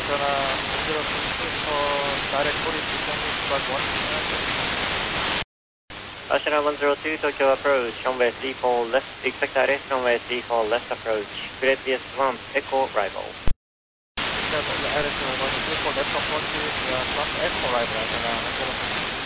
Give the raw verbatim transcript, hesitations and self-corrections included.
uh, zero six six for direct forty to Chinese flight one. Ashina one zero two, Tokyo approach, runway three four left, expect direct runway three four left approach, previous ramp, echo, arrival. Direct one three four left approach, uh, ramp, echo, arrival, Ashina.